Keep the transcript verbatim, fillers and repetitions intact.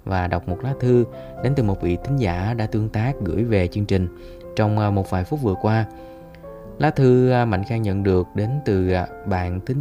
và đọc một lá thư đến từ một vị thính giả đã tương tác gửi về chương trình trong một vài phút vừa qua. Lá thư Mạnh Khang nhận được đến từ bạn thính